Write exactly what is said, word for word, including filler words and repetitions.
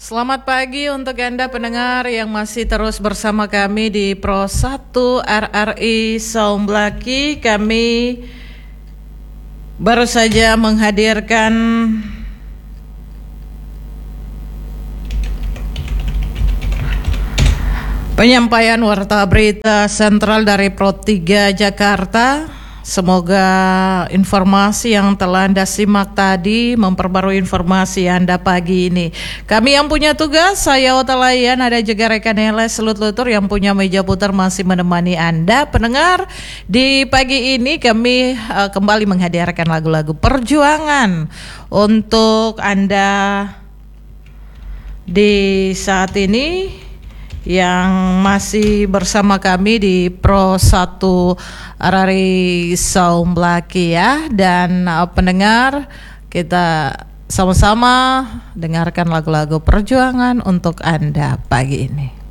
Selamat pagi untuk Anda pendengar yang masih terus bersama kami di Pro satu R R I Saumblaki. Kami baru saja menghadirkan penyampaian warta berita sentral dari Pro tiga Jakarta. Semoga informasi yang telah Anda simak tadi memperbarui informasi Anda pagi ini. Kami yang punya tugas, saya Otalayan, ada juga rekan Eles Lut Lutur yang punya meja putar masih menemani Anda pendengar. Di pagi ini kami uh, kembali menghadirkan lagu-lagu perjuangan untuk Anda di saat ini yang masih bersama kami di Pro satu R R I Saumblaki ya. Dan uh, pendengar, kita sama-sama dengarkan lagu-lagu perjuangan untuk Anda pagi ini.